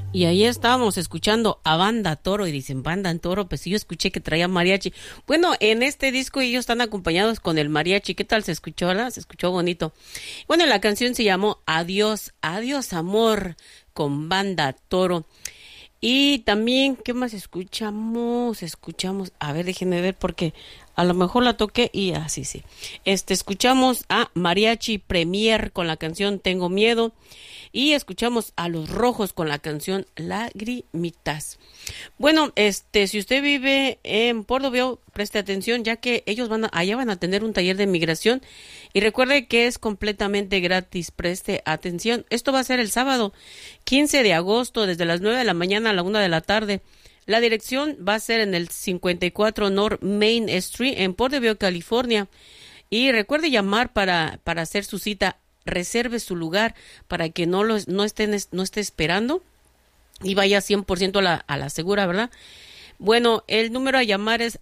Y ahí estábamos escuchando a Banda Toro y dicen Banda Toro, pues sí, yo escuché que traía mariachi. Bueno, en este disco ellos están acompañados con el mariachi. ¿Qué tal se escuchó, verdad? Se escuchó bonito. Bueno, la canción se llamó Adiós, Adiós Amor con Banda Toro. Y también, ¿qué más escuchamos? Escuchamos, a ver, déjenme ver porque a lo mejor la toqué y así sí. Escuchamos a Mariachi Premier con la canción Tengo Miedo y escuchamos a Los Rojos con la canción Lagrimitas. Bueno, si usted vive en Puerto Viejo, preste atención ya que ellos allá van a tener un taller de migración y recuerde que es completamente gratis, preste atención. Esto va a ser el sábado 15 de agosto desde las 9 de la mañana a la 1 de la tarde. La dirección va a ser en el 54 North Main Street en Puerto Viejo, California. Y recuerde llamar para hacer su cita. Reserve su lugar para que no esté esperando y vaya 100% a la segura, ¿verdad? Bueno, el número a llamar es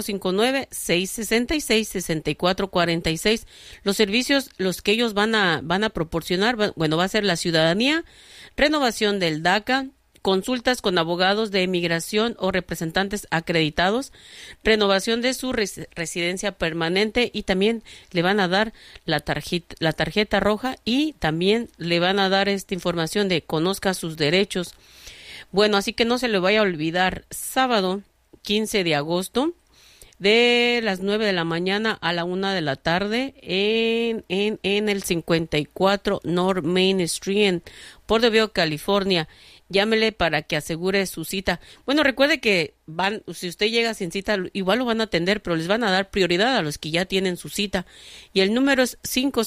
559-666-6446. Los servicios, los que ellos van a proporcionar, va a ser la ciudadanía, renovación del DACA, consultas con abogados de migración o representantes acreditados, renovación de su residencia permanente y también le van a dar la tarjeta roja y también le van a dar esta información de conozca sus derechos. Bueno, así que no se le vaya a olvidar, sábado 15 de agosto de las 9 de la mañana a la 1 de la tarde en el 54 North Main Street en Puerto Viejo, California. Llámele para que asegure su cita. Bueno, recuerde que si usted llega sin cita, igual lo van a atender, pero les van a dar prioridad a los que ya tienen su cita. Y el número es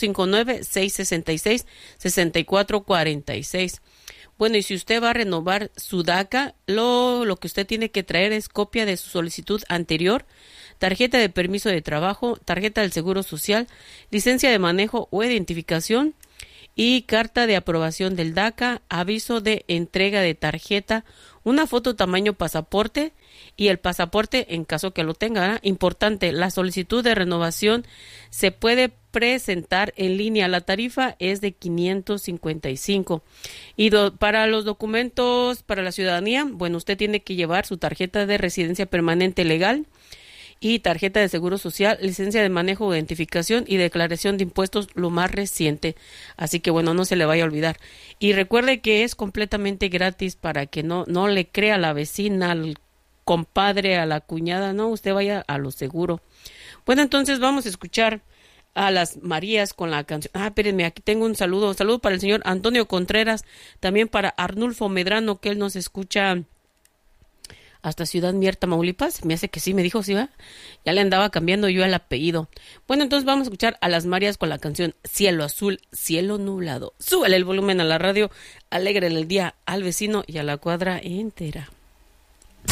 559-666-6446. Bueno, y si usted va a renovar su DACA, lo que usted tiene que traer es copia de su solicitud anterior, tarjeta de permiso de trabajo, tarjeta del Seguro Social, licencia de manejo o identificación, y carta de aprobación del DACA, aviso de entrega de tarjeta, una foto tamaño pasaporte y el pasaporte en caso que lo tenga, ¿verdad? Importante, la solicitud de renovación se puede presentar en línea. La tarifa es de 555. Y para los documentos para la ciudadanía, bueno, usted tiene que llevar su tarjeta de residencia permanente legal y tarjeta de seguro social, licencia de manejo o identificación y declaración de impuestos lo más reciente. Así que bueno, no se le vaya a olvidar. Y recuerde que es completamente gratis para que no le crea a la vecina, al compadre, a la cuñada, no, usted vaya a lo seguro. Bueno, entonces vamos a escuchar a las Marías con la canción. Espérenme, aquí tengo un saludo para el señor Antonio Contreras, también para Arnulfo Medrano, que él nos escucha hasta Ciudad Mierta, Tamaulipas. Me hace que sí, me dijo, sí, va. Ya le andaba cambiando yo el apellido. Bueno, entonces vamos a escuchar a las Marías con la canción Cielo Azul, Cielo Nublado. Súbele el volumen a la radio, alégrele el día al vecino y a la cuadra entera.